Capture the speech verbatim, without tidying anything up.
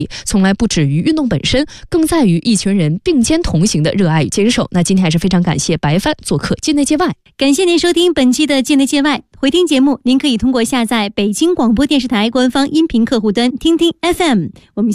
从来不止于运动本身，更在于一群人并肩同行的热爱与坚守。那今天还是非常感谢白帆做客境内界外， 感谢您收听本期的境内界外。回听节目，您可以通过下载北京广播电视台官方音频客户端听听 F M。我们